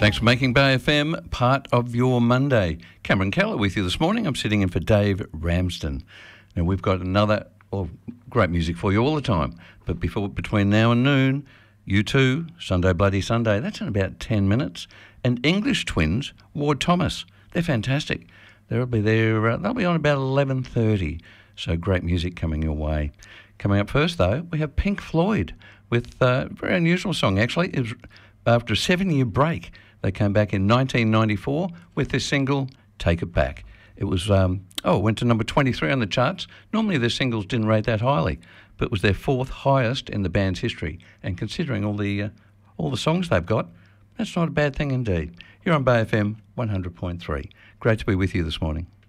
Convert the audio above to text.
Thanks for making Bay FM part of your Monday. Cameron Keller with you this morning. I'm sitting in for Dave Ramsden. Now, we've got another great music for you all the time. But between now and noon, U2, Sunday Bloody Sunday, that's in about 10 minutes. And English Twins, Ward Thomas. They're fantastic. They'll be on about 11:30. So great music coming your way. Coming up first, though, we have Pink Floyd with a very unusual song, actually. It was after a 7-year break. They came back in 1994 with this single, Take It Back. It was, went to number 23 on the charts. Normally their singles didn't rate that highly, but it was their fourth highest in the band's history. And considering all the songs they've got, that's not a bad thing indeed. You're on Bay FM 100.3. Great to be with you this morning.